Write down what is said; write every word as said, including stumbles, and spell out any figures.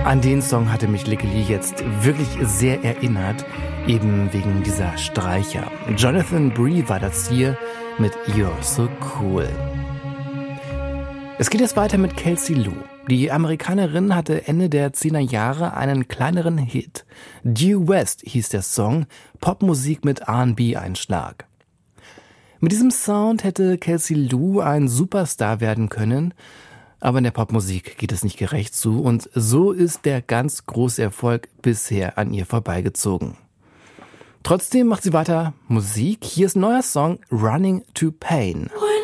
An den Song hatte mich Licky Lee jetzt wirklich sehr erinnert, eben wegen dieser Streicher. Jonathan Bree war das hier mit You're So Cool. Es geht jetzt weiter mit Kelsey Lu. Die Amerikanerin hatte Ende der zehner Jahre einen kleineren Hit. Due West hieß der Song, Popmusik mit R and B-Einschlag. Mit diesem Sound hätte Kelsey Lu ein Superstar werden können, aber in der Popmusik geht es nicht gerecht zu und so ist der ganz große Erfolg bisher an ihr vorbeigezogen. Trotzdem macht sie weiter Musik. Hier ist ein neuer Song, Running to Pain.